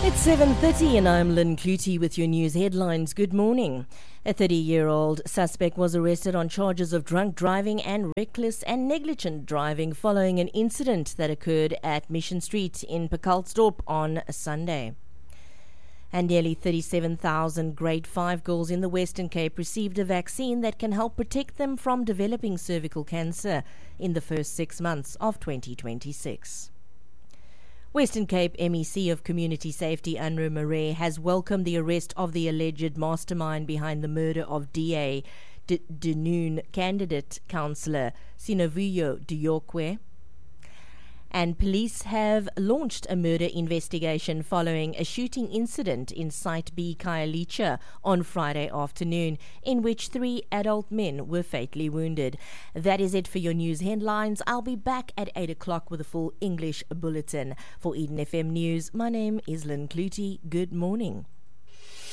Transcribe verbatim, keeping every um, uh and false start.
It's seven thirty and I'm Lynn Clutie with your news headlines. Good morning. A thirty-year-old suspect was arrested on charges of drunk driving and reckless and negligent driving following an incident that occurred at Mission Street in Pacaltsdorp on Sunday. And nearly thirty-seven thousand grade five girls in the Western Cape received a vaccine that can help protect them from developing cervical cancer in the first six months of twenty twenty-six. Western Cape M E C of Community Safety, Unru Marais, has welcomed the arrest of the alleged mastermind behind the murder of D A D- Dunoon candidate councillor Sinovuyo Diokwe. And police have launched a murder investigation following a shooting incident in Site B, Khayelitsha on Friday afternoon, in which three adult men were fatally wounded. That is it for your news headlines. I'll be back at eight o'clock with a full English bulletin. For Eden F M News, my name is Lynn Clutie. Good morning.